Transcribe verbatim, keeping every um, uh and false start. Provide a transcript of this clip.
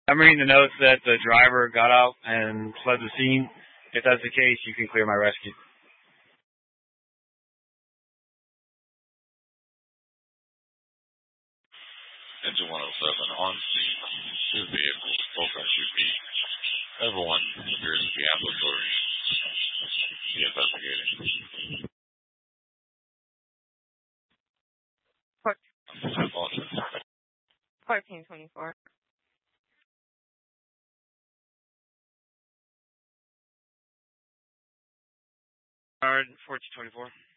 I'm reading the notes that the driver got out and fled the scene. If that's the case, you can clear my rescue. Engine one oh seven on scene. Two vehicles, both S U Vs. Everyone appears to be ambulatory. Be investigating. fourteen twenty-four. All right, fourteen twenty-four.